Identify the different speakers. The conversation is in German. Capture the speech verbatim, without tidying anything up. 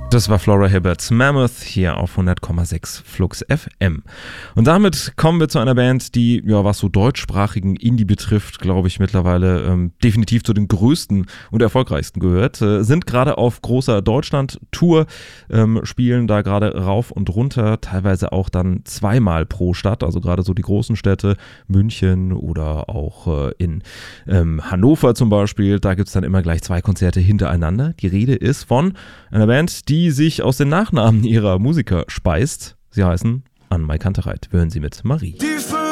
Speaker 1: Das war Flora Hibbert's Mammoth hier auf hundert Komma sechs Flux F M. Und damit kommen wir zu einer Band, die, ja, was so deutschsprachigen Indie betrifft, glaube ich mittlerweile ähm, definitiv zu den größten und erfolgreichsten gehört. Äh, sind gerade auf großer Deutschland-Tour, ähm, spielen da gerade rauf und runter, teilweise auch dann zweimal pro Stadt, also gerade so die großen Städte, München oder auch äh, in ähm, Hannover zum Beispiel. Da gibt es dann immer gleich zwei Konzerte hintereinander. Die Rede ist von einer Band, die die sich aus den Nachnamen ihrer Musiker speist. Sie heißen Ann-Mai Kantereit. Wir hören sie mit Marie.
Speaker 2: Die